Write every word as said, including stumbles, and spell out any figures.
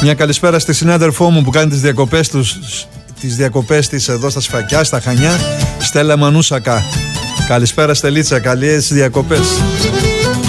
Μια καλησπέρα στη συνάδελφό μου που κάνει τις διακοπές, τους, τις διακοπές της εδώ στα Σφακιά, στα Χανιά, Στέλλα Μανούσακα. Καλησπέρα Στελίτσα, καλές διακοπές.